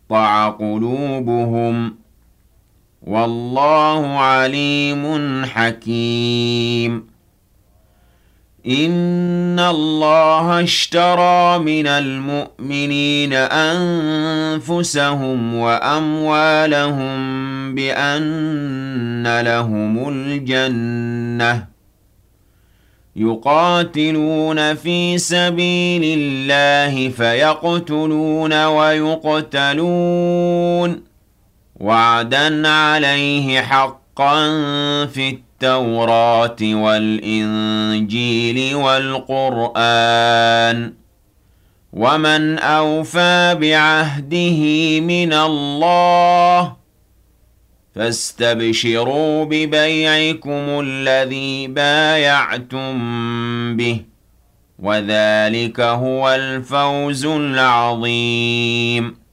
وتقطع قلوبهم والله عليم حكيم إن الله اشترى من المؤمنين أنفسهم وأموالهم بأن لهم الجنة يقاتلون في سبيل الله فيقتلون ويقتلون وعدا عليه حقا في التوراة والإنجيل والقرآن ومن أوفى بعهده من الله فاستبشروا ببيعكم الذي بايعتم به وذلك هو الفوز العظيم